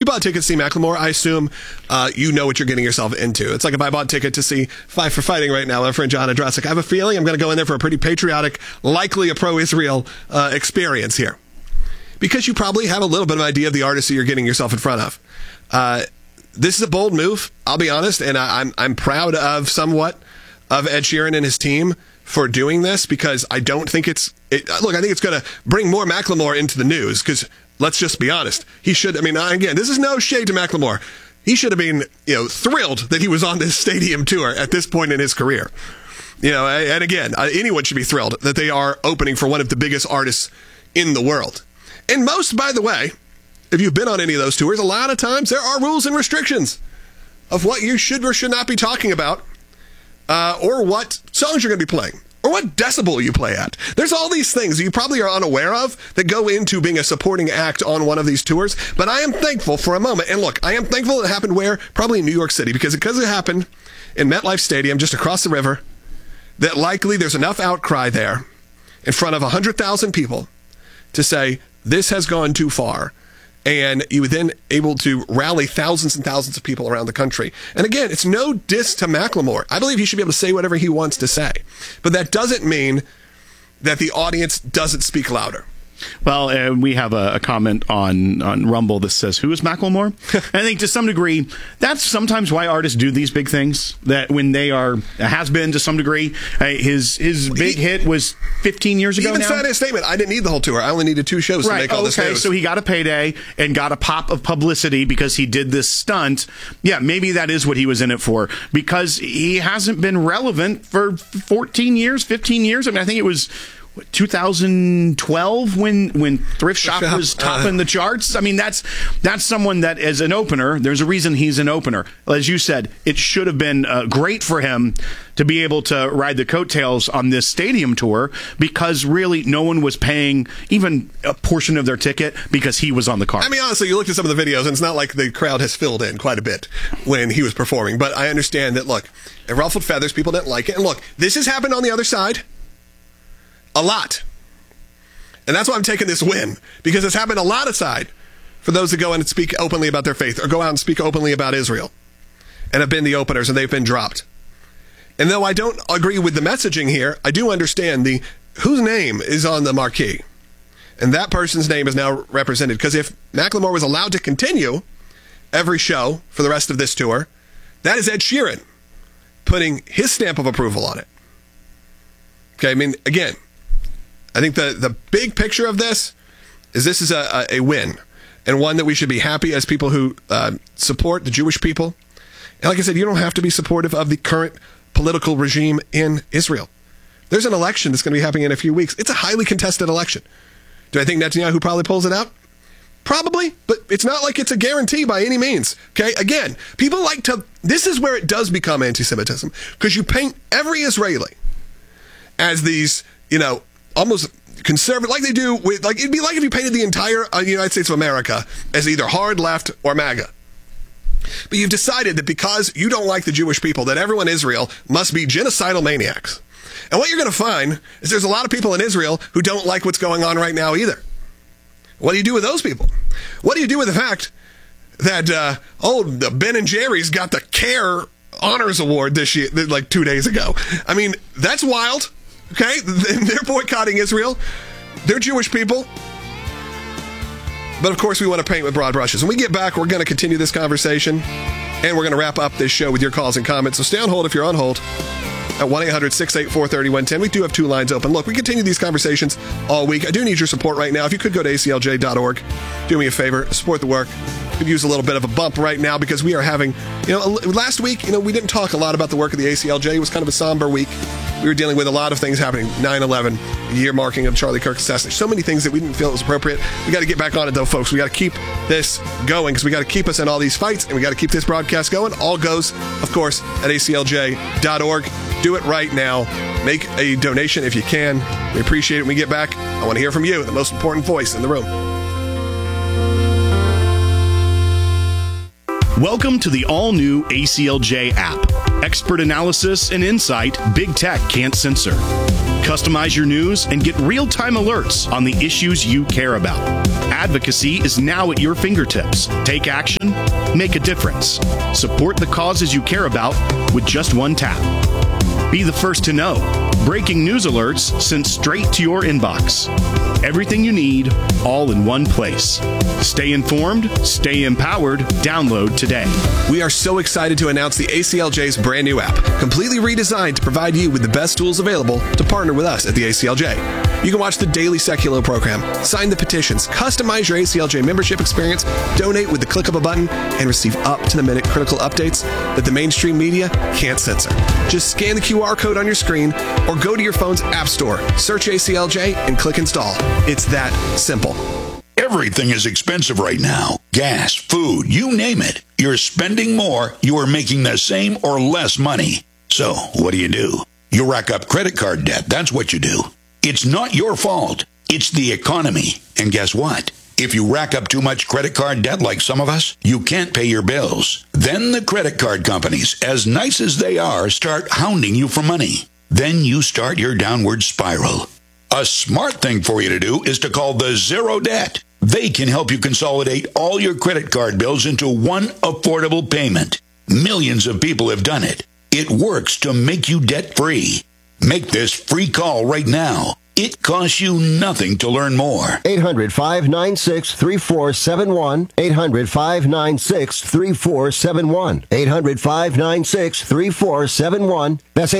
bought tickets to see Macklemore, I assume you know what you're getting yourself into. It's like if I bought a ticket to see Five for Fighting right now, my friend John Andrasik. I have a feeling I'm going to go in there for a pretty patriotic, likely a pro-Israel experience here. Because you probably have a little bit of an idea of the artist that you're getting yourself in front of. This is a bold move, I'll be honest, and I'm proud of somewhat of Ed Sheeran and his team for doing this, because I don't think look, I think it's going to bring more Macklemore into the news, because let's just be honest. He should, again, this is no shade to Macklemore. He should have been, thrilled that he was on this stadium tour at this point in his career. And again, anyone should be thrilled that they are opening for one of the biggest artists in the world. And most, by the way, if you've been on any of those tours, a lot of times there are rules and restrictions of what you should or should not be talking about, or what songs you're going to be playing, or what decibel you play at. There's all these things you probably are unaware of that go into being a supporting act on one of these tours. But I am thankful for a moment. And look, I am thankful it happened where? Probably in New York City, because it happened in MetLife Stadium just across the river, that likely there's enough outcry there in front of 100,000 people to say, this has gone too far. And you were then able to rally thousands and thousands of people around the country. And again, it's no diss to Macklemore. I believe he should be able to say whatever he wants to say. But that doesn't mean that the audience doesn't speak louder. Well, we have a comment on Rumble that says, who is Macklemore? I think to some degree, that's sometimes why artists do these big things, that when they has been to some degree. His big hit was 15 years ago now. He even said his statement, I didn't need the whole tour. I only needed 2 shows to make all this news. So he got a payday and got a pop of publicity because he did this stunt. Yeah, maybe that is what he was in it for, because he hasn't been relevant for 14 years, 15 years. I think it was 2012 when Thrift Shop was topping the charts. That's someone that as an opener, there's a reason he's an opener. As you said, it should have been great for him to be able to ride the coattails on this stadium tour, because really no one was paying even a portion of their ticket because he was on the card. Honestly, you looked at some of the videos and it's not like the crowd has filled in quite a bit when he was performing. But I understand that, look, it ruffled feathers. People didn't like it. And look, this has happened on the other side a lot. And that's why I'm taking this win, because it's happened a lot aside for those that go in and speak openly about their faith, or go out and speak openly about Israel, and have been the openers and they've been dropped. And though I don't agree with the messaging here, I do understand whose name is on the marquee. And that person's name is now represented. Because if Macklemore was allowed to continue every show for the rest of this tour, that is Ed Sheeran putting his stamp of approval on it. Okay, again, I think the big picture of this is a win, and one that we should be happy as people who support the Jewish people. And like I said, you don't have to be supportive of the current political regime in Israel. There's an election that's going to be happening in a few weeks. It's a highly contested election. Do I think Netanyahu probably pulls it out? Probably, but it's not like it's a guarantee by any means. Okay, again, people like to, this is where it does become anti-Semitism, because you paint every Israeli as these, almost conservative, like they do with, it'd be like if you painted the entire United States of America as either hard left or MAGA. But you've decided that because you don't like the Jewish people, that everyone in Israel must be genocidal maniacs. And what you're going to find is there's a lot of people in Israel who don't like what's going on right now either. What do you do with those people? What do you do with the fact that, Ben and Jerry's got the CARE Honors Award this year, 2 days ago? That's wild. Okay? They're boycotting Israel. They're Jewish people. But of course, we want to paint with broad brushes. When we get back, we're going to continue this conversation, and we're going to wrap up this show with your calls and comments. So stay on hold if you're on hold at 1-800-684-3110. We do have 2 lines open. Look, we continue these conversations all week. I do need your support right now. If you could go to aclj.org, do me a favor, support the work. Could use a little bit of a bump right now, because we are having, last week, we didn't talk a lot about the work of the ACLJ. It was kind of a somber week. We were dealing with a lot of things happening. 9/11, the year marking of Charlie Kirk's assassination. So many things that we didn't feel it was appropriate. We got to get back on it, though, folks. We got to keep this going, because we got to keep us in all these fights, and we got to keep this broadcast going. All goes, of course, at aclj.org. Do it right now. Make a donation if you can. We appreciate it. When we get back, I want to hear from you, the most important voice in the room. Welcome to the all-new ACLJ app. Expert analysis and insight Big Tech can't censor. Customize your news and get real-time alerts on the issues you care about. Advocacy is now at your fingertips. Take action, make a difference. Support the causes you care about with just one tap. Be the first to know. Breaking news alerts sent straight to your inbox. Everything you need, all in one place. Stay informed, stay empowered. Download today. We are so excited to announce the ACLJ's brand new app, completely redesigned to provide you with the best tools available to partner with us at the ACLJ. You can watch the daily Secular program, sign the petitions, customize your ACLJ membership experience, donate with the click of a button, and receive up-to-the-minute critical updates that the mainstream media can't censor. Just scan the QR code on your screen or go to your phone's app store, search ACLJ, and click install. It's that simple. Everything is expensive right now. Gas, food, you name it. You're spending more, you are making the same or less money. So, what do? You rack up credit card debt. That's what you do. It's not your fault. It's the economy. And guess what? If you rack up too much credit card debt like some of us, you can't pay your bills. Then the credit card companies, as nice as they are, start hounding you for money. Then you start your downward spiral. A smart thing for you to do is to call the Zero Debt. They can help you consolidate all your credit card bills into one affordable payment. Millions of people have done it. It works to make you debt-free. Make this free call right now. It costs you nothing to learn more. 800-596-3471. 800-596-3471. 800-596-3471. That's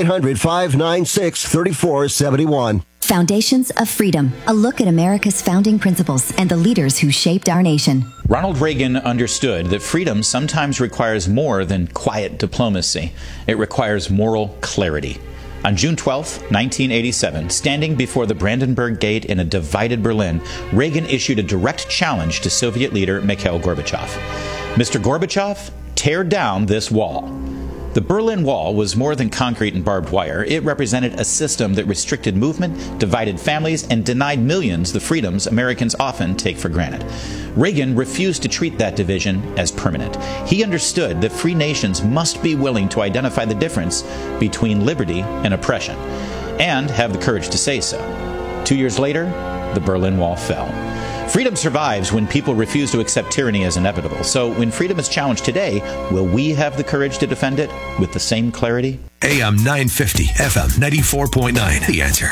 800-596-3471. Foundations of Freedom, a look at America's founding principles and the leaders who shaped our nation. Ronald Reagan understood that freedom sometimes requires more than quiet diplomacy. It requires moral clarity. On June 12, 1987, standing before the Brandenburg Gate in a divided Berlin, Reagan issued a direct challenge to Soviet leader Mikhail Gorbachev. Mr. Gorbachev, tear down this wall. The Berlin Wall was more than concrete and barbed wire. It represented a system that restricted movement, divided families, and denied millions the freedoms Americans often take for granted. Reagan refused to treat that division as permanent. He understood that free nations must be willing to identify the difference between liberty and oppression, and have the courage to say so. 2 years later, the Berlin Wall fell. Freedom survives when people refuse to accept tyranny as inevitable. So when freedom is challenged today, will we have the courage to defend it with the same clarity? AM 950, FM 94.9. The Answer.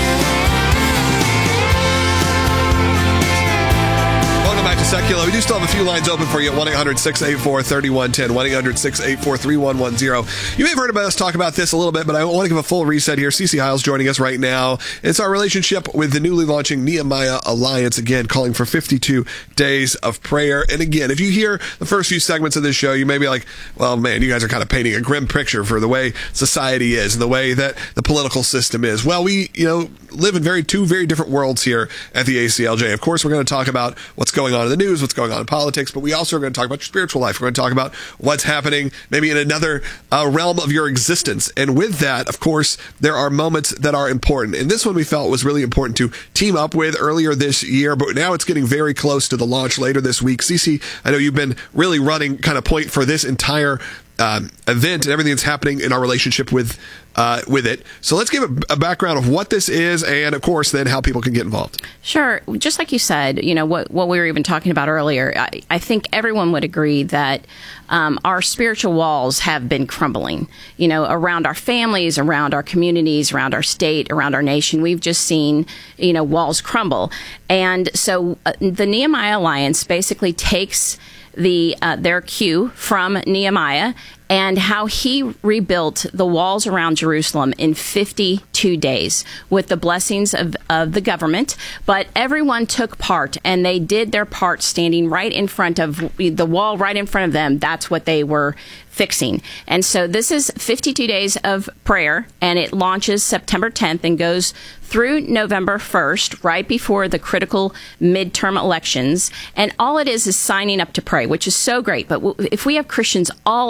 Secular. We do still have a few lines open for you at 1-800-684-3110, 1-800-684-3110. You may have heard about us talk about this a little bit, but I want to give a full reset here. CeCe Hiles joining us right now. It's our relationship with the newly launching Nehemiah Alliance, again, calling for 52 days of prayer. And again, if you hear the first few segments of this show, you may be like, well, man, you guys are kind of painting a grim picture for the way society is and the way that the political system is. Well, we, live in two very different worlds here at the ACLJ. Of course, we're going to talk about what's going on in the news, what's going on in politics, but we also are going to talk about your spiritual life. We're going to talk about what's happening maybe in another realm of your existence. And with that, of course, there are moments that are important. And this one we felt was really important to team up with earlier this year, but now it's getting very close to the launch later this week. CeCe, I know you've been really running kind of point for this entire event and everything that's happening in our relationship with it. So let's give a background of what this is and, of course, then how people can get involved. Sure. Just like you said, what we were even talking about earlier, I think everyone would agree that our spiritual walls have been crumbling, around our families, around our communities, around our state, around our nation. We've just seen, walls crumble. And so the Nehemiah Alliance basically takes their cue from Nehemiah and how he rebuilt the walls around Jerusalem in 52 days with the blessings of the government. But everyone took part, and they did their part standing right in front of the wall, right in front of them. That's what they were fixing. And so this is 52 days of prayer, and it launches September 10th and goes through November 1st, right before the critical midterm elections. And all it is signing up to pray, which is so great. But if we have Christians all over the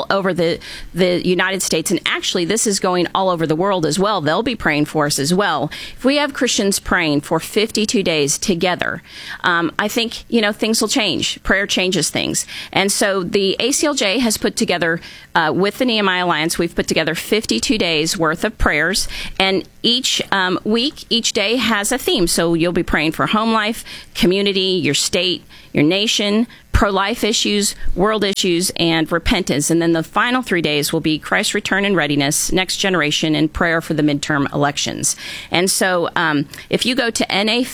the United States, and actually this is going all over the world as well. They'll be praying for us as well. If we have Christians praying for 52 days together, I think, things will change. Prayer changes things. And so the ACLJ has put together, with the Nehemiah Alliance, we've put together 52 days worth of prayers, and each week, each day has a theme. So you'll be praying for home life, community, your state, your nation, pro-life issues, world issues, and repentance. And then the final 3 days will be Christ's return and readiness, next generation, and prayer for the midterm elections. And so if you go to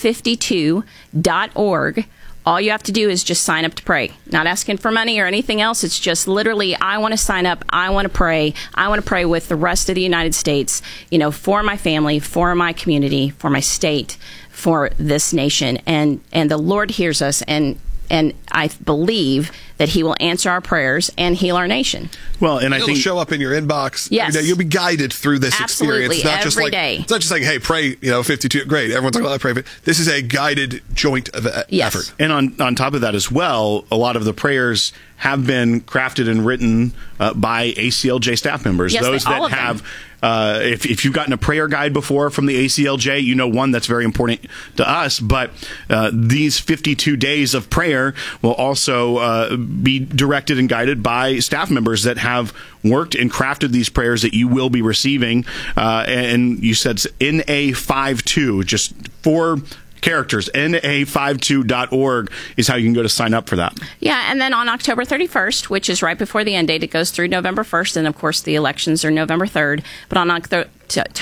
na52.org, all you have to do is just sign up to pray. Not asking for money or anything else. It's just literally, I want to sign up. I want to pray. I want to pray with the rest of the United States, for my family, for my community, for my state, for this nation. And the Lord hears us, and I believe that he will answer our prayers and heal our nation. Well, and it'll show up in your inbox. Yes. Every day. You'll be guided through this Absolutely, experience. It's not every day. It's not just like, hey, pray, 52. Great. Everyone's talking about pray. This is a guided joint effort. And on top of that as well, a lot of the prayers have been crafted and written by ACLJ staff members. Yes, those that have, if you've gotten a prayer guide before from the ACLJ, one that's very important to us. But these 52 days of prayer will also be directed and guided by staff members that have worked and crafted these prayers that you will be receiving. And you said NA52, just 4 characters. na52.org is how you can go to sign up for that. Yeah, and then on October 31st, which is right before the end date, it goes through November 1st, and of course the elections are November 3rd. But on October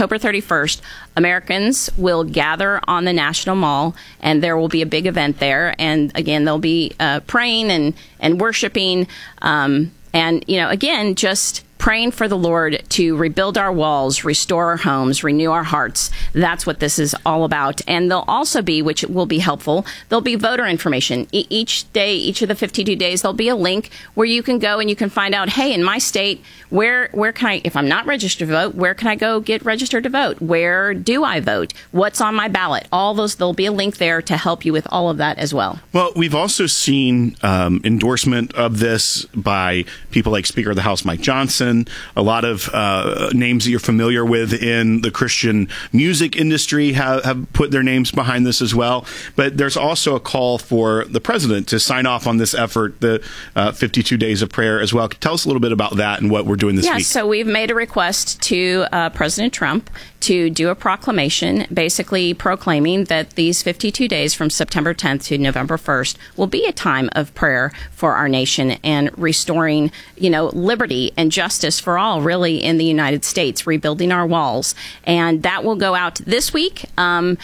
31st, Americans will gather on the National Mall, and there will be a big event there. And again, they'll be praying and worshiping, and again, just praying for the Lord to rebuild our walls, restore our homes, renew our hearts. That's what this is all about. And there'll also be, which will be helpful, there'll be voter information. Each day, each of the 52 days, there'll be a link where you can go and you can find out, hey, in my state, where can I, if I'm not registered to vote, where can I go get registered to vote? Where do I vote? What's on my ballot? All those, there'll be a link there to help you with all of that as well. Well, we've also seen endorsement of this by people like Speaker of the House Mike Johnson, a lot of names that you're familiar with in the Christian music industry have put their names behind this as well. But there's also a call for the president to sign off on this effort, the 52 days of prayer as well. Tell us a little bit about that and what we're doing this week. So we've made a request to President Trump to do a proclamation basically proclaiming that these 52 days from September 10th to November 1st will be a time of prayer for our nation and restoring, liberty and justice for all, really, in the United States, rebuilding our walls. And that will go out this week. And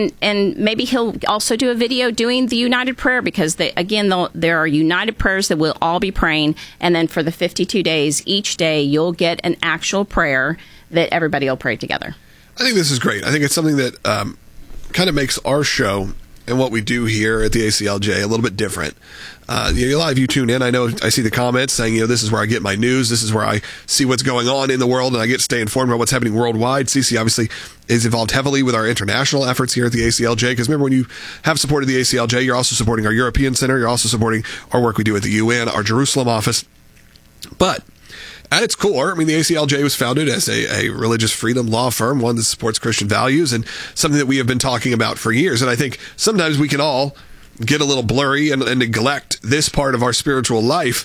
maybe he'll also do a video doing the United Prayer, because there are United Prayers that we'll all be praying. And then for the 52 days, each day, you'll get an actual prayer that everybody will pray together. I think this is great. I think it's something that kind of makes our show and what we do here at the ACLJ a little bit different. A lot of you tune in. I know I see the comments saying, this is where I get my news. This is where I see what's going on in the world, and I get to stay informed about what's happening worldwide. CC obviously is involved heavily with our international efforts here at the ACLJ, because remember, when you have supported the ACLJ, you're also supporting our European Center. You're also supporting our work we do at the UN, our Jerusalem office. But at its core, the ACLJ was founded as a religious freedom law firm, one that supports Christian values, and something that we have been talking about for years. And I think sometimes we can all get a little blurry and neglect this part of our spiritual life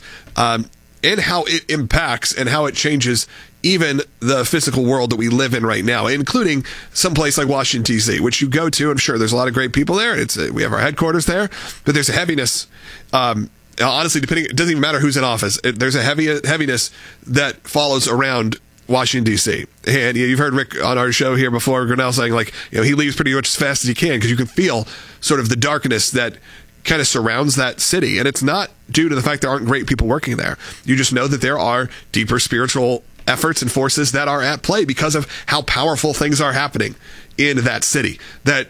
and how it impacts and how it changes even the physical world that we live in right now, including some place like Washington, D.C., which you go to. I'm sure there's a lot of great people there. We have our headquarters there, but there's a heaviness. Honestly, it doesn't even matter who's in office. There's a heaviness that follows around Washington, D.C. And you've heard Rick on our show here before, Grinnell, saying he leaves pretty much as fast as he can, because you can feel sort of the darkness that kind of surrounds that city. And it's not due to the fact there aren't great people working there. You just know that there are deeper spiritual efforts and forces that are at play because of how powerful things are happening in that city, that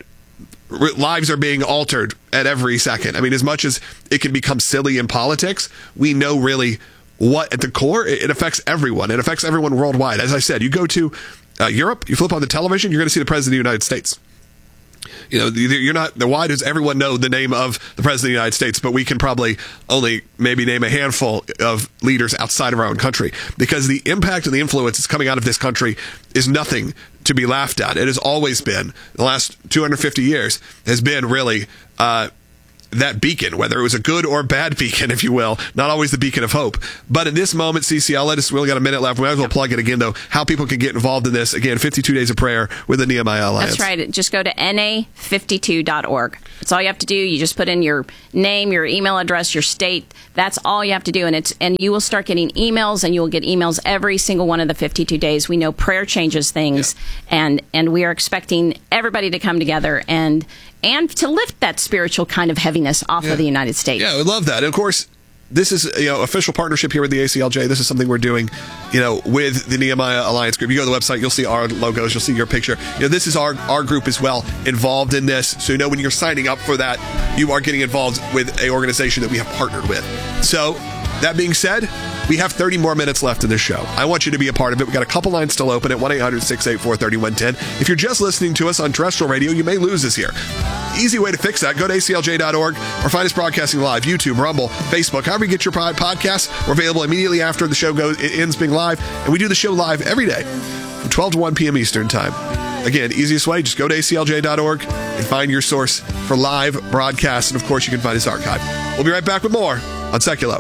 lives are being altered at every second. As much as it can become silly in politics, we know really what at the core, it affects everyone. It affects everyone worldwide. As I said, you go to Europe, you flip on the television, you're going to see the President of the United States. you're not. Why does everyone know the name of the president of the United States, but we can probably only maybe name a handful of leaders outside of our own country? Because the impact and the influence that's coming out of this country is nothing to be laughed at. It has always been, the last 250 years, has been really that beacon, whether it was a good or bad beacon, if you will, not always the beacon of hope. But in this moment, CCL, we only got a minute left. We might as well plug it again, though, how people can get involved in this. Again, 52 Days of Prayer with the Nehemiah Alliance. That's right. Just go to na52.org. That's all you have to do. You just put in your name, your email address, your state. That's all you have to do. And you will start getting emails, and you will get emails every single one of the 52 days. We know prayer changes things, and we are expecting everybody to come together and to lift that spiritual kind of heaviness off of the United States. Yeah, we love that. And of course, this is official partnership here with the ACLJ. This is something we're doing, with the Nehemiah Alliance group. You go to the website, you'll see our logos, you'll see your picture. This is our group as well, involved in this. So when you're signing up for that, you are getting involved with an organization that we have partnered with. So that being said, we have 30 more minutes left in this show. I want you to be a part of it. We've got a couple lines still open at 1-800-684-3110. If you're just listening to us on terrestrial radio, you may lose us here. Easy way to fix that. Go to aclj.org or find us broadcasting live, YouTube, Rumble, Facebook. However you get your podcasts, we're available immediately after the show ends being live. And we do the show live every day from 12 to 1 p.m. Eastern Time. Again, easiest way, just go to aclj.org and find your source for live broadcasts. And, of course, you can find us archived. We'll be right back with more on Seculo.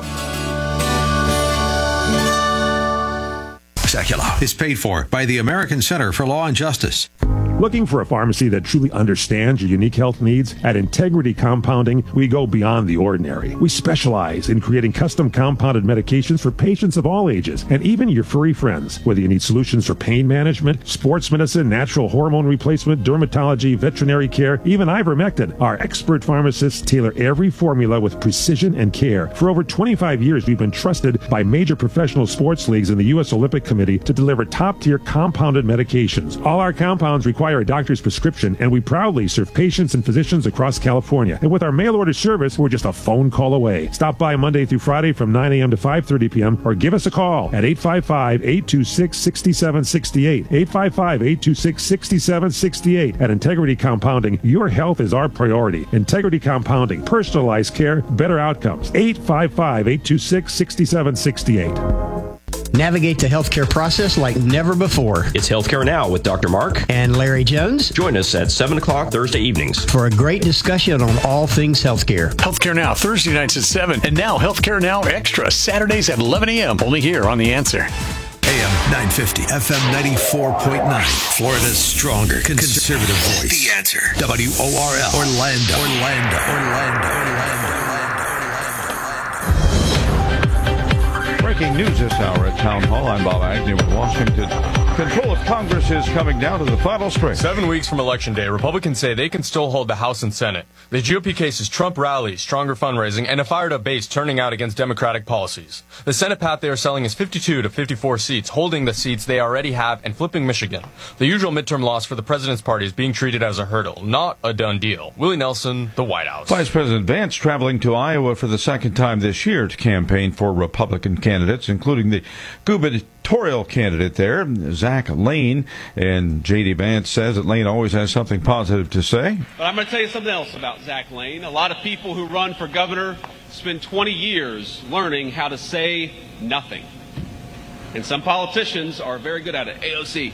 Seculo is paid for by the American Center for Law and Justice. Looking for a pharmacy that truly understands your unique health needs? At Integrity Compounding, we go beyond the ordinary. We specialize in creating custom compounded medications for patients of all ages, and even your furry friends. Whether you need solutions for pain management, sports medicine, natural hormone replacement, dermatology, veterinary care, even ivermectin, our expert pharmacists tailor every formula with precision and care. For over 25 years, we've been trusted by major professional sports leagues and the U.S. Olympic Committee to deliver top-tier compounded medications. All our compounds require a doctor's prescription, and we proudly serve patients and physicians across California. And with our mail-order service, we're just a phone call away. Stop by Monday through Friday from 9 a.m. to 5:30 p.m. or give us a call at 855-826-6768. 855-826-6768. At Integrity Compounding, your health is our priority. Integrity Compounding, personalized care, better outcomes. 855-826-6768. Navigate the healthcare process like never before. It's Healthcare Now with Dr. Mark and Larry Jones. Join us at 7 o'clock Thursday evenings for a great discussion on all things healthcare. Healthcare Now, Thursday nights at 7. And now Healthcare Now Extra, Saturdays at 11 a.m. Only here on The Answer. AM 950, FM 94.9. Florida's stronger conservative voice. The Answer. WORL. Orlando. Breaking news this hour at Town Hall. I'm Bob Agnew in Washington. Control of Congress is coming down to the final stretch. 7 weeks from Election Day, Republicans say they can still hold the House and Senate. The GOP case is Trump rallies, stronger fundraising, and a fired-up base turning out against Democratic policies. The Senate path they are selling is 52 to 54 seats, holding the seats they already have and flipping Michigan. The usual midterm loss for the president's party is being treated as a hurdle, not a done deal. Willie Nelson, the White House. Vice President Vance traveling to Iowa for the second time this year to campaign for Republican candidates, including the gubernatorial candidate there, Zach Lane. And J.D. Vance says that Lane always has something positive to say. But I'm going to tell you something else about Zach Lane. A lot of people who run for governor spend 20 years learning how to say nothing. And some politicians are very good at it. AOC.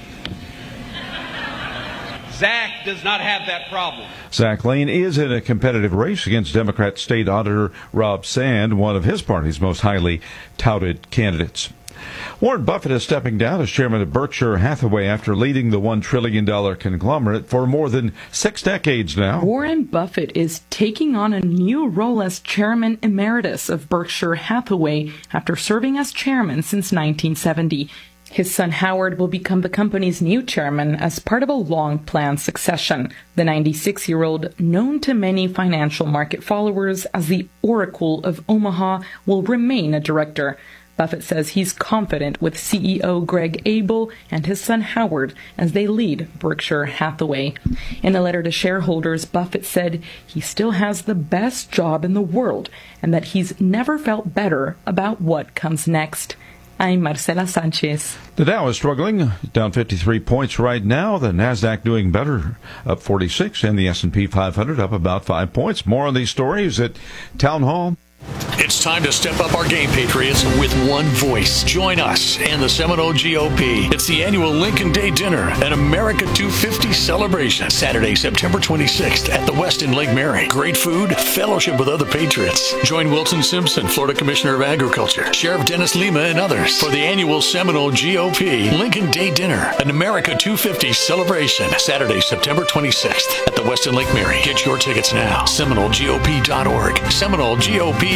Zach does not have that problem. Zach Lane is in a competitive race against Democrat State Auditor Rob Sand, one of his party's most highly touted candidates. Warren Buffett is stepping down as chairman of Berkshire Hathaway after leading the $1 trillion conglomerate for more than 6 decades now. Warren Buffett is taking on a new role as chairman emeritus of Berkshire Hathaway after serving as chairman since 1970. His son Howard will become the company's new chairman as part of a long-planned succession. The 96-year-old, known to many financial market followers as the Oracle of Omaha, will remain a director. Buffett says he's confident with CEO Greg Abel and his son Howard as they lead Berkshire Hathaway. In a letter to shareholders, Buffett said he still has the best job in the world and that he's never felt better about what comes next. I'm Marcela Sanchez. The Dow is struggling, down 53 points right now. The Nasdaq doing better, up 46, and the S&P 500 up about 5 points. More on these stories at Town Hall. It's time to step up our game, Patriots, with one voice. Join us and the Seminole GOP. It's the annual Lincoln Day Dinner, an America 250 celebration. Saturday, September 26th at the Westin Lake Mary. Great food, fellowship with other Patriots. Join Wilson Simpson, Florida Commissioner of Agriculture, Sheriff Dennis Lima, and others for the annual Seminole GOP Lincoln Day Dinner, an America 250 celebration. Saturday, September 26th at the Westin Lake Mary. Get your tickets now. SeminoleGOP.org. SeminoleGOP.org.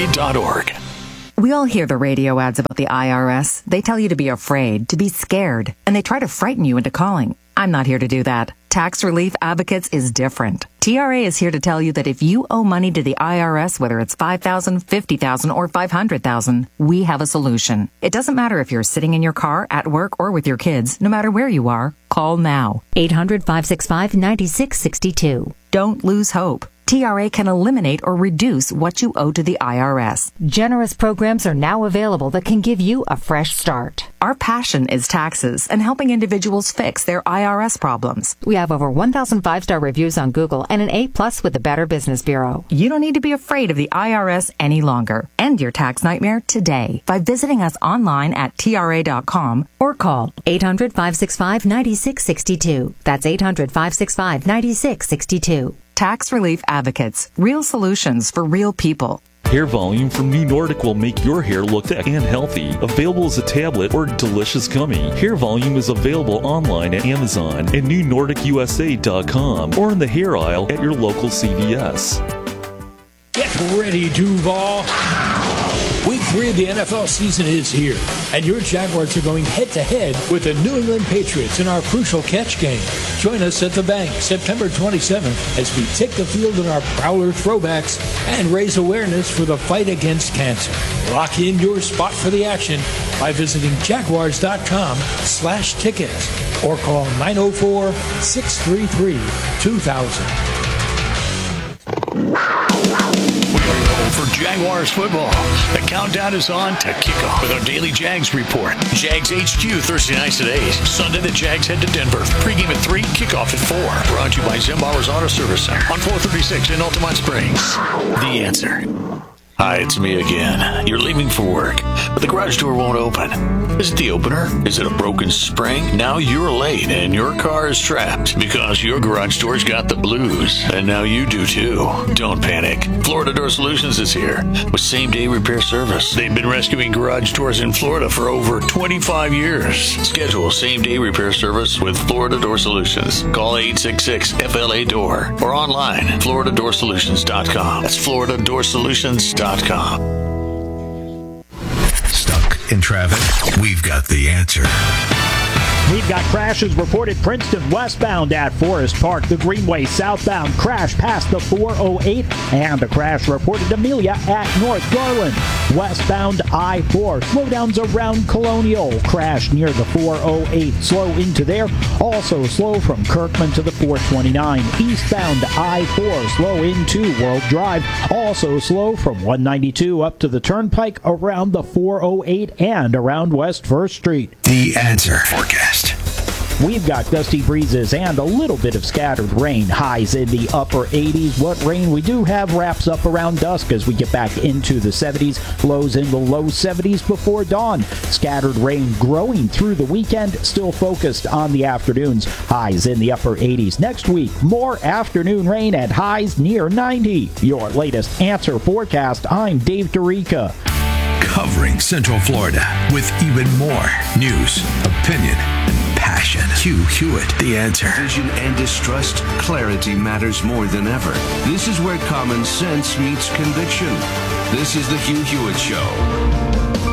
We all hear the radio ads about the IRS. They tell you to be afraid, to be scared, and they try to frighten you into calling. I'm not here to do that. Tax Relief Advocates is different. TRA is here to tell you that if you owe money to the IRS, whether it's $5,000, $50,000, or $500,000, we have a solution. It doesn't matter if you're sitting in your car, at work, or with your kids. No matter where you are, call now. 800-565-9662. Don't lose hope. TRA can eliminate or reduce what you owe to the IRS. Generous programs are now available that can give you a fresh start. Our passion is taxes and helping individuals fix their IRS problems. We have over 1,000 5-star reviews on Google and an A+ with the Better Business Bureau. You don't need to be afraid of the IRS any longer. End your tax nightmare today by visiting us online at TRA.com or call 800-565-9662. That's 800-565-9662. Tax Relief Advocates. Real solutions for real people. Hair Volume from New Nordic will make your hair look thick and healthy. Available as a tablet or delicious gummy. Hair Volume is available online at Amazon and NewNordicUSA.com or in the hair aisle at your local CVS. Get ready, Duval. Week 3 of the NFL season is here, and your Jaguars are going head-to-head with the New England Patriots in our Crucial Catch game. Join us at the Bank September 27th as we take the field in our Prowler throwbacks and raise awareness for the fight against cancer. Lock in your spot for the action by visiting Jaguars.com/tickets or call 904-633-2000. For Jaguars football, the countdown is on to kickoff with our daily Jags report. Jags HQ Thursday nights at 8. Sunday, the Jags head to Denver. Pregame at 3, kickoff at 4. Brought to you by Zembauer's Auto Service Center on 436 in Altamont Springs. The Answer. Hi, it's me again. You're leaving for work, but the garage door won't open. Is it the opener? Is it a broken spring? Now you're late and your car is trapped because your garage door's got the blues. And now you do too. Don't panic. Florida Door Solutions is here with same-day repair service. They've been rescuing garage doors in Florida for over 25 years. Schedule same-day repair service with Florida Door Solutions. Call 866-FLA-DOOR or online FloridaDoorSolutions.com. That's FloridaDoorSolutions.com. Stuck in traffic? We've got the answer. We've got crashes reported Princeton westbound at Forest Park. The Greenway southbound crash past the 408. And a crash reported Amelia at North Garland. Westbound I-4. Slowdowns around Colonial. Crash near the 408. Slow into there. Also slow from Kirkman to the 429. Eastbound I-4. Slow into World Drive. Also slow from 192 up to the Turnpike around the 408 and around West 1st Street. The Answer forecast. We've got gusty breezes and a little bit of scattered rain. Highs in the upper 80s. What rain we do have wraps up around dusk as we get back into the 70s. Lows in the low 70s before dawn. Scattered rain growing through the weekend, still focused on the afternoons. Highs in the upper 80s. Next week, more afternoon rain and highs near 90. Your latest Answer forecast. I'm Dave Dorica. Covering Central Florida with even more news, opinion, and passion. Hugh Hewitt, The Answer. Vision and distrust, clarity matters more than ever. This is where common sense meets conviction. This is the Hugh Hewitt Show.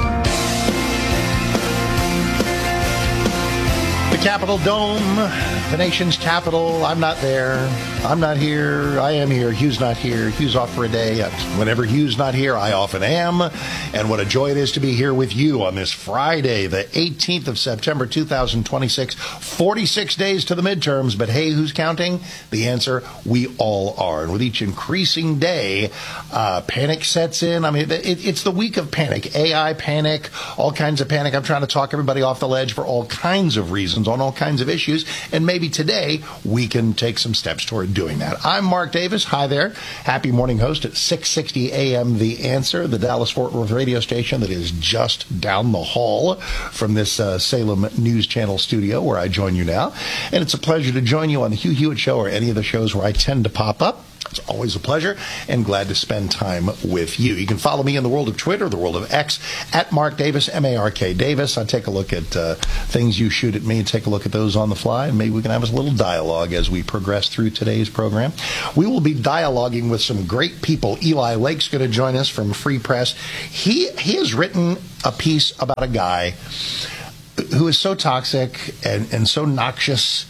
The Capitol Dome, the nation's capital. I'm not there. I'm not here. I am here. Hugh's not here. Hugh's off for a day. Whenever Hugh's not here, I often am. And what a joy it is to be here with you on this Friday, the 18th of September, 2026. 46 days to the midterms. But hey, who's counting? The answer, we all are. And with each increasing day, panic sets in. I mean, it's the week of panic. AI panic, all kinds of panic. I'm trying to talk everybody off the ledge for all kinds of reasons on all kinds of issues. And maybe today we can take some steps toward doing that. I'm Mark Davis. Hi there. Happy morning host at 660 a.m. The Answer, the Dallas-Fort Worth radio station that is just down the hall from this Salem News Channel studio where I join you now. And it's a pleasure to join you on the Hugh Hewitt Show or any of the shows where I tend to pop up. It's always a pleasure and glad to spend time with you. You can follow me in the world of Twitter, the world of X, at Mark Davis, M-A-R-K Davis. I take a look at things you shoot at me, take a look at those on the fly, and maybe we can have a little dialogue as we progress through today's program. We will be dialoguing with some great people. Eli Lake's going to join us from Free Press. He has written a piece about a guy who is so toxic and so noxious.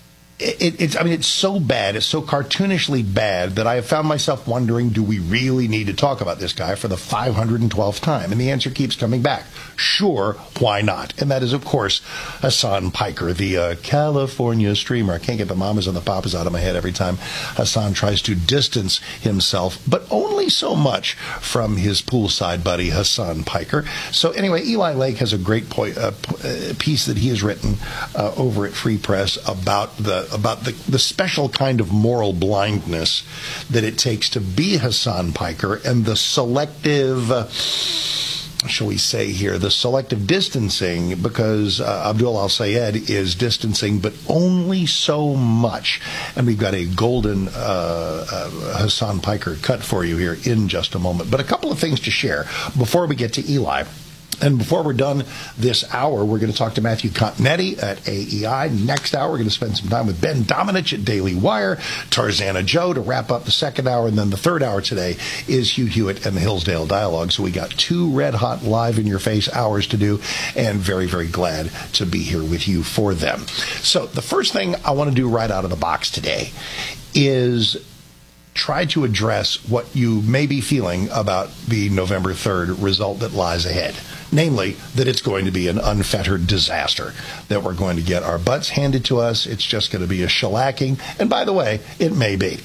It's so bad, it's so cartoonishly bad that I have found myself wondering, do we really need to talk about this guy for the 512th time? And the answer keeps coming back. Sure, why not? And that is, of course, Hasan Piker, the California streamer. I can't get the mamas and the papas out of my head every time Hasan tries to distance himself, but only so much from his poolside buddy, Hasan Piker. So anyway, Eli Lake has a great piece that he has written over at Free Press about the special kind of moral blindness that it takes to be Hasan Piker and the selective, shall we say here, the selective distancing, because Abdul Al-Sayed is distancing, but only so much. And we've got a golden Hasan Piker cut for you here in just a moment. But a couple of things to share before we get to Eli. And before we're done this hour, we're going to talk to Matthew Continetti at AEI. Next hour, we're going to spend some time with Ben Domenech at Daily Wire, Tarzana Joe to wrap up the second hour. And then the third hour today is Hugh Hewitt and the Hillsdale Dialogue. So we got 2 red-hot, live-in-your-face hours to do, and very, very glad to be here with you for them. So the first thing I want to do right out of the box today is try to address what you may be feeling about the November 3rd result that lies ahead. Namely, that it's going to be an unfettered disaster, that we're going to get our butts handed to us. It's just going to be a shellacking. And by the way, it may be.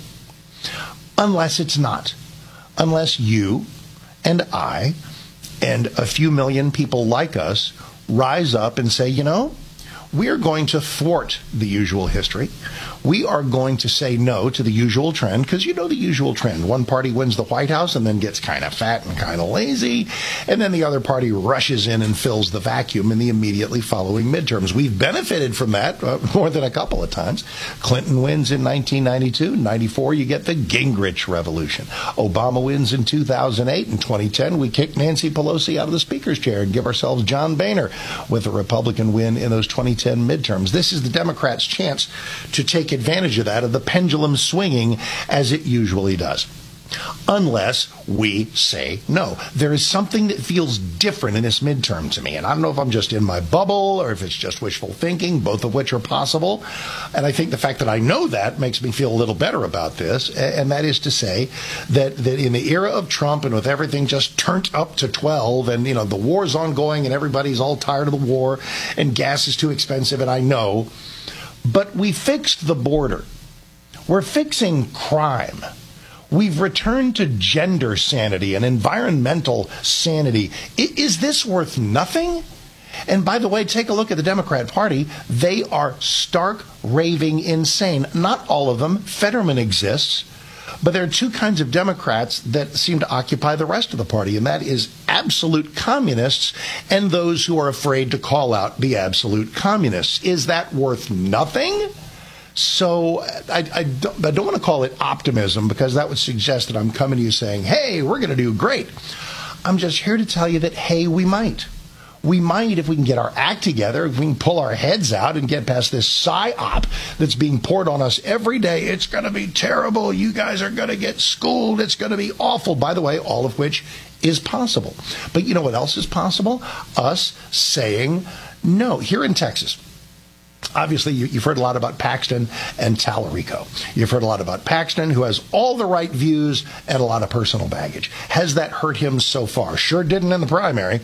Unless it's not. Unless you and I and a few million people like us rise up and say, you know, we are going to thwart the usual history. We are going to say no to the usual trend, because you know the usual trend. One party wins the White House and then gets kind of fat and kind of lazy, and then the other party rushes in and fills the vacuum in the immediately following midterms. We've benefited from that more than a couple of times. Clinton wins in 1992. In 94, you get the Gingrich Revolution. Obama wins in 2008. In 2010, we kick Nancy Pelosi out of the Speaker's chair and give ourselves John Boehner with a Republican win in those 2010 midterms. This is the Democrats' chance to take advantage of that, of the pendulum swinging as it usually does. Unless we say no. There is something that feels different in this midterm to me. And I don't know if I'm just in my bubble or if it's just wishful thinking, both of which are possible. And I think the fact that I know that makes me feel a little better about this. And that is to say that in the era of Trump and with everything just turned up to 12 and, you know, the war's ongoing and everybody's all tired of the war and gas is too expensive, and I know, but we fixed the border. We're fixing crime. We've returned to gender sanity and environmental sanity. Is this worth nothing? And by the way, take a look at the Democrat Party. They are stark, raving insane. Not all of them. Fetterman exists. But there are 2 kinds of Democrats that seem to occupy the rest of the party, and that is absolute communists and those who are afraid to call out the absolute communists. Is that worth nothing? So I don't want to call it optimism, because that would suggest that I'm coming to you saying, hey, we're going to do great. I'm just here to tell you that, hey, we might. We might, if we can get our act together, if we can pull our heads out and get past this psyop that's being poured on us every day. It's going to be terrible. You guys are going to get schooled. It's going to be awful. By the way, all of which is possible. But you know what else is possible? Us saying no. Here in Texas, Obviously, you've heard a lot about Paxton and Tallarico. You've heard a lot about Paxton, who has all the right views and a lot of personal baggage. Has that hurt him so far? Sure didn't in the primary.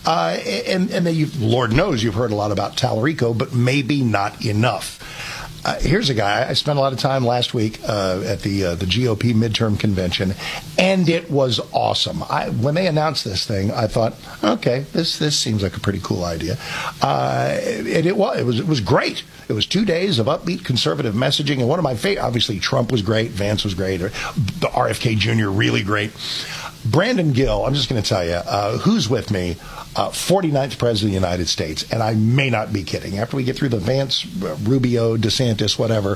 And then Lord knows you've heard a lot about Tallarico, but maybe not enough. Here's a guy. I spent a lot of time last week at the GOP midterm convention, and it was awesome. When they announced this thing, I thought, okay, this seems like a pretty cool idea. And it was great. It was 2 days of upbeat conservative messaging, and one of my favorite, obviously Trump was great, Vance was great, the RFK Jr. really great. Brandon Gill, I'm just going to tell you, who's with me, 49th President of the United States, and I may not be kidding. After we get through the Vance, Rubio, DeSantis, whatever,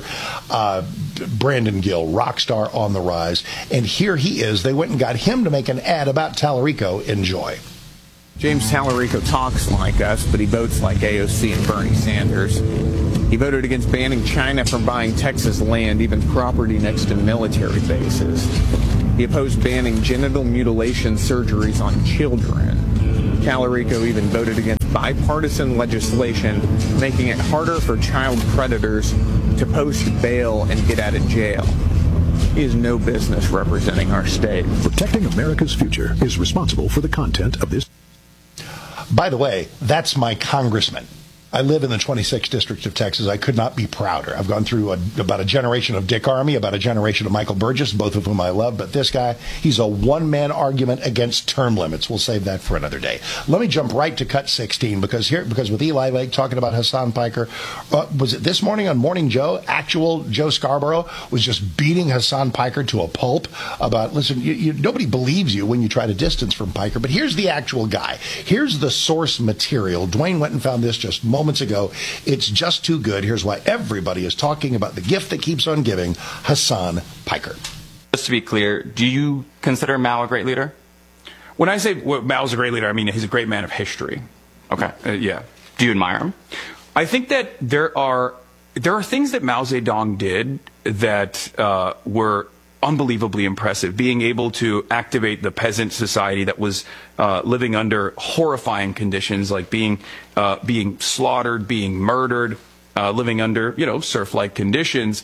Brandon Gill, rock star on the rise, and here he is. They went and got him to make an ad about Tallarico. Enjoy. James Tallarico talks like us, but he votes like AOC and Bernie Sanders. He voted against banning China from buying Texas land, even property next to military bases. He opposed banning genital mutilation surgeries on children. Tallarico even voted against bipartisan legislation making it harder for child predators to post bail and get out of jail. He has no business representing our state. Protecting America's future is responsible for the content of this. By the way, that's my congressman. I live in the 26th District of Texas. I could not be prouder. I've gone through about a generation of Dick Armey, about a generation of Michael Burgess, both of whom I love. But this guy, he's a one-man argument against term limits. We'll save that for another day. Let me jump right to cut 16 because with Eli Lake talking about Hassan Piker, was it this morning on Morning Joe? Actual Joe Scarborough was just beating Hassan Piker to a pulp about, listen, nobody believes you when you try to distance from Piker. But here's the actual guy. Here's the source material. Dwayne went and found this just moments ago. It's just too good. Here's why everybody is talking about the gift that keeps on giving, Hassan Piker. Just to be clear, do you consider Mao a great leader? When I say Mao's a great leader, I mean he's a great man of history. Okay. Yeah. Do you admire him? I think that there are things that Mao Zedong did that were unbelievably impressive. Being able to activate the peasant society that was living under horrifying conditions, like being slaughtered, being murdered, living under serf-like conditions,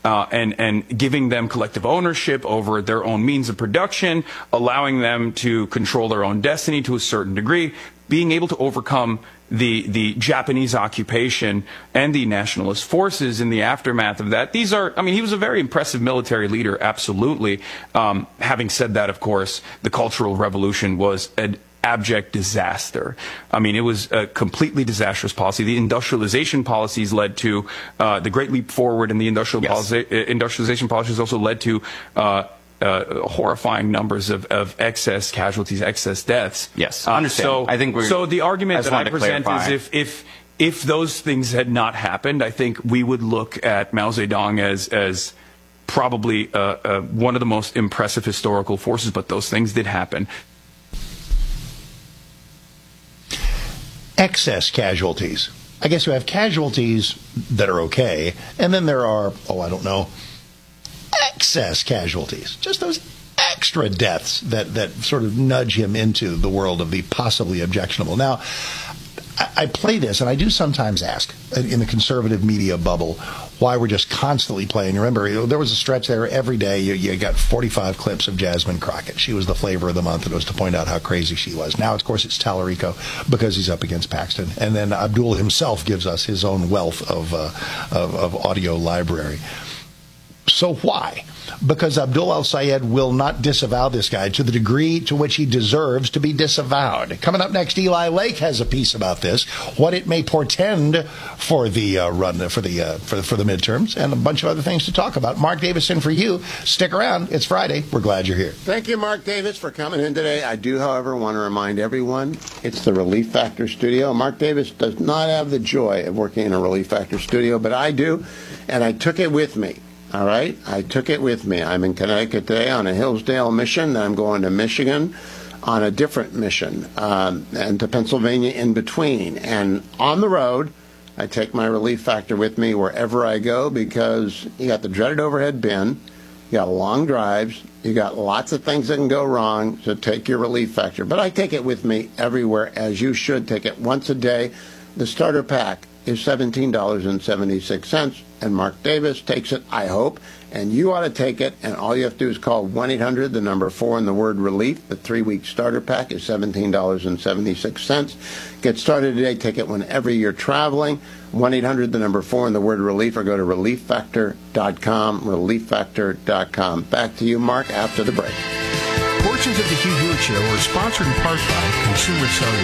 and giving them collective ownership over their own means of production, allowing them to control their own destiny to a certain degree, being able to overcome the Japanese occupation and the nationalist forces in the aftermath of that. He was a very impressive military leader, absolutely. Having said that, of course, the Cultural Revolution was an abject disaster. I mean, it was a completely disastrous policy. The industrialization policies led to the Great Leap Forward, and the industrialization policies also led to horrifying numbers of excess casualties, excess deaths. Yes, understand. So the argument that I present is if those things had not happened, I think we would look at Mao Zedong as probably one of the most impressive historical forces, but those things did happen. Excess casualties. I guess you have casualties that are okay, and then there are, excess casualties, just those extra deaths that sort of nudge him into the world of the possibly objectionable. Now, I play this, and I do sometimes ask in the conservative media bubble why we're just constantly playing. Remember, there was a stretch there every day. You got 45 clips of Jasmine Crockett. She was the flavor of the month, and it was to point out how crazy she was. Now, of course, it's Tallarico because he's up against Paxton. And then Abdul himself gives us his own wealth of audio library. So why? Because Abdul al-Sayed will not disavow this guy to the degree to which he deserves to be disavowed. Coming up next, Eli Lake has a piece about this, what it may portend for the for the midterms, and a bunch of other things to talk about. Mark Davis in for you. Stick around. It's Friday. We're glad you're here. Thank you, Mark Davis, for coming in today. I do, however, want to remind everyone it's the Relief Factor studio. Mark Davis does not have the joy of working in a Relief Factor studio, but I do, and I took it with me. All right? I took it with me. I'm in Connecticut today on a Hillsdale mission. Then I'm going to Michigan on a different mission, and to Pennsylvania in between. And on the road, I take my Relief Factor with me wherever I go because you got the dreaded overhead bin, you got long drives, you got lots of things that can go wrong, so take your Relief Factor. But I take it with me everywhere, as you should. Take it once a day. The starter pack is $17.76. And Mark Davis takes it, I hope, and you ought to take it. And all you have to do is call 1-800, the number 4 and the word relief. The 3-week starter pack is $17.76. Get started today. Take it whenever you're traveling. 1-800, the number 4 and the word relief, or go to relieffactor.com, relieffactor.com. Back to you, Mark, after the break. Portions of the Hugh Hewitt Show are sponsored in part by Consumer Cellular.